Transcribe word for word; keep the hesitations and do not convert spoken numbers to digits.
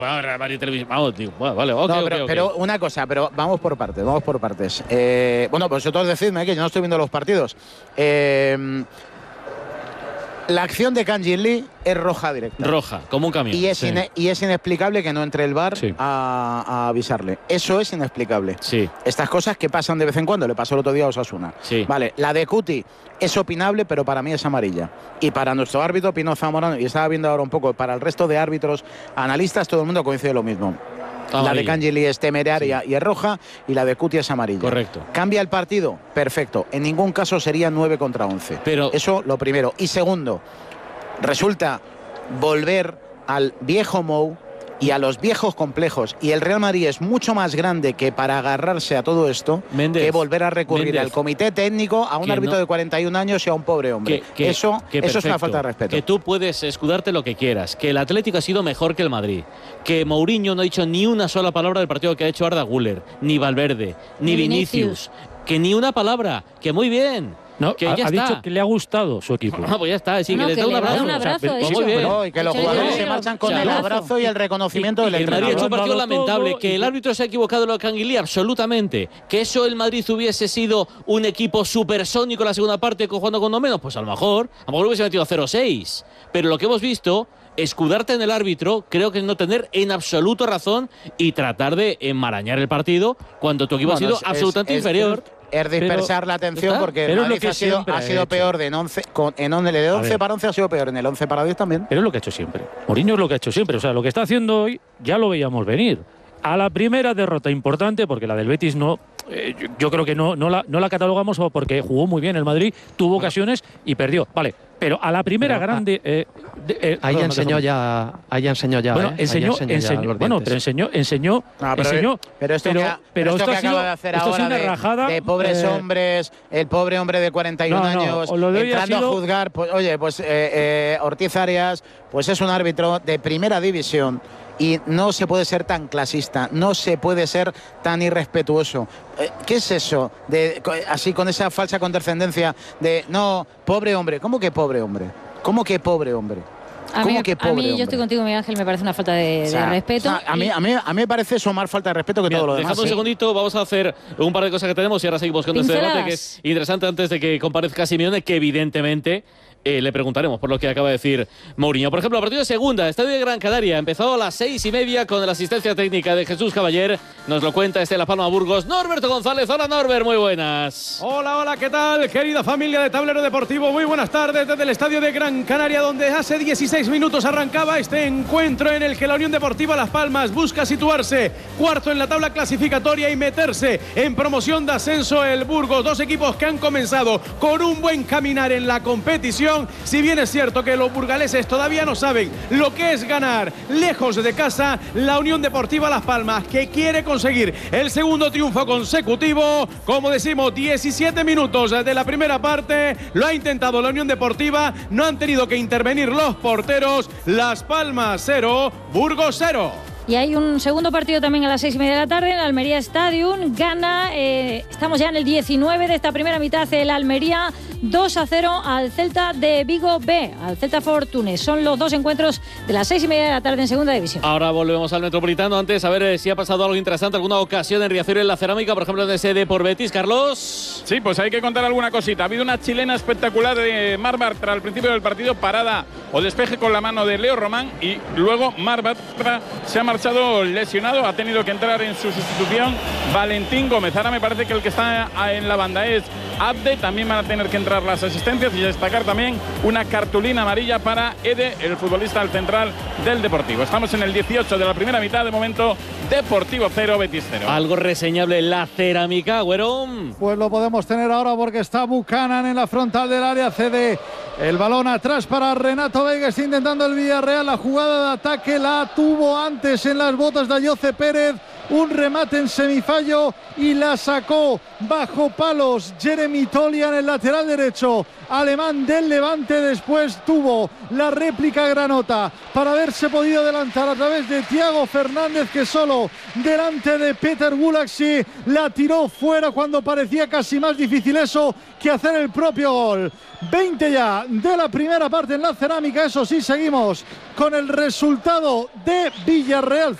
Real Madrid Televisión. Vamos, tío. Bueno, vale, ok, no, ok, pero, okay. pero una cosa, pero vamos por partes, vamos por partes. Eh, bueno, vosotros decidme que yo no estoy viendo los partidos. Eh, la acción de Kang Jin Lee es roja directa. Roja, como un camión. Y es, sí. ine y es inexplicable que no entre el V A R sí. a, a avisarle. Eso es inexplicable. Sí. Estas cosas que pasan de vez en cuando, le pasó el otro día a Osasuna. Sí. Vale, la de Cuti es opinable, pero para mí es amarilla. Y para nuestro árbitro, Pino Zamorano, y estaba viendo ahora un poco, para el resto de árbitros, analistas, todo el mundo coincide lo mismo. Amarilla. La de Kang Jin Lee es temeraria sí. y es roja, y la de Cuti es amarilla. Correcto. ¿Cambia el partido? Perfecto. En ningún caso sería nueve contra once. Pero eso lo primero. Y segundo, resulta volver al viejo Mou y a los viejos complejos, y el Real Madrid es mucho más grande que para agarrarse a todo esto, Méndez, que volver a recurrir Méndez, al comité técnico, a un árbitro no, de cuarenta y un años y a un pobre hombre. Que, que, eso, que eso es una falta de respeto. Que tú puedes escudarte lo que quieras, que el Atlético ha sido mejor que el Madrid, que Mourinho no ha dicho ni una sola palabra del partido que ha hecho Arda Güler, ni Valverde, ni, ni Vinicius, Vinicius, que ni una palabra, que muy bien. No, que ha, ya ha está. dicho que le ha gustado su equipo. Ah, pues ya está, sí, no, que, que le da un abrazo. un abrazo. O sea, muy bien. No, y que los jugadores se marchan con el abrazo y el reconocimiento del entrenador. El Madrid ha hecho un partido lamentable, que el y... árbitro se ha equivocado en lo de Kang Jin Lee, absolutamente. Que eso el Madrid hubiese sido un equipo supersónico en la segunda parte jugando con no menos, pues a lo mejor, a lo mejor hubiese metido cero seis. Pero lo que hemos visto, escudarte en el árbitro, creo que es no tener en absoluto razón y tratar de enmarañar el partido cuando tu equipo bueno, ha sido es, absolutamente es, inferior. Es, es dispersar pero, la atención porque pero el Madrid ha sido, ha sido peor de en once, con, en once, de once para once ha sido peor, en el once para diez también. Pero es lo que ha hecho siempre. Mourinho es lo que ha hecho siempre. O sea, lo que está haciendo hoy ya lo veíamos venir. A la primera derrota importante, porque la del Betis no, eh, yo, yo creo que no, no, la, no la catalogamos porque jugó muy bien el Madrid, tuvo ocasiones y perdió. Vale, pero a la primera pero, grande... Eh, de, eh, ahí perdón, enseñó ya, ahí enseñó ya. Bueno, eh, enseñó, enseñó, enseñó ya bueno, pero enseñó, enseñó, no, pero, enseñó, pero esto pero, que, ha, pero esto esto que ha sido, acaba de hacer esto ahora una de, rajada, de pobres eh, hombres, el pobre hombre de cuarenta y un no, años, no, entrando sido... a juzgar, pues oye, pues eh, eh, Ortiz Arias, pues es un árbitro de primera división. Y no se puede ser tan clasista, no se puede ser tan irrespetuoso. ¿Qué es eso? De, así con esa falsa condescendencia de, no, pobre hombre. ¿Cómo que pobre hombre? ¿Cómo que pobre hombre? A ¿Cómo mí, que pobre a mí hombre? yo estoy contigo, Miguel Ángel, me parece una falta de, o sea, de respeto. O sea, a, mí, a, mí, a mí me parece eso más falta de respeto que Mira, todo lo demás. Dejamos un ¿sí? segundito, vamos a hacer un par de cosas que tenemos y ahora seguimos con este debate que es interesante antes de que comparezca Simeone, que evidentemente... Eh, le preguntaremos por lo que acaba de decir Mourinho. Por ejemplo, el partido de segunda, Estadio de Gran Canaria, empezó a las seis y media con la asistencia técnica de Jesús Caballer. Nos lo cuenta este La Palma Burgos, Norberto González. Hola, Norbert, muy buenas. Hola, hola, ¿qué tal? Querida familia de Tablero Deportivo, muy buenas tardes desde el Estadio de Gran Canaria, donde hace dieciséis minutos arrancaba este encuentro en el que la Unión Deportiva Las Palmas busca situarse cuarto en la tabla clasificatoria y meterse en promoción de ascenso el Burgos. Dos equipos que han comenzado con un buen caminar en la competición. Si bien es cierto que los burgaleses todavía no saben lo que es ganar lejos de casa, la Unión Deportiva Las Palmas, que quiere conseguir el segundo triunfo consecutivo, como decimos, diecisiete minutos de la primera parte, lo ha intentado la Unión Deportiva, no han tenido que intervenir los porteros. Las Palmas cero, Burgos cero. Y hay un segundo partido también a las seis y media de la tarde en el Almería Stadium. Gana, eh, estamos ya en el diecinueve de esta primera mitad, el Almería dos a cero al Celta de Vigo B, al Celta Fortune. Son los dos encuentros de las seis y media de la tarde en segunda división. Ahora volvemos al Metropolitano. Antes, a ver eh, si ha pasado algo interesante, alguna ocasión en Riachuelo en la Cerámica, por ejemplo, en ese de por Betis. Carlos. Sí, pues hay que contar alguna cosita. Ha habido una chilena espectacular de Marc Bartra al principio del partido, parada o despeje con la mano de Leo Román, y luego Marc Bartra se ha marchado lesionado, ha tenido que entrar en su sustitución Valentín Gómez. Ahora me parece que el que está en la banda es Abde. También van a tener que entrar las asistencias y destacar también una cartulina amarilla para Ede, el futbolista al central del Deportivo. Estamos en el dieciocho de la primera mitad, de momento Deportivo cero, Betis cero. Algo reseñable en la Cerámica, Güero. Pues lo podemos tener ahora porque está Buchanan en la frontal del área, cede el balón atrás para Renato Veiga, está intentando el Villarreal, la jugada de ataque la tuvo antes en las botas de Ayoce Pérez, un remate en semifallo y la sacó bajo palos Jeremy Tolian, el lateral derecho alemán del Levante. Después tuvo la réplica Granota para haberse podido adelantar a través de Thiago Fernández, que solo delante de Peter Gulaxi la tiró fuera cuando parecía casi más difícil eso que hacer el propio gol. veinte ya de la primera parte en la Cerámica. Eso sí, seguimos con el resultado de Villarreal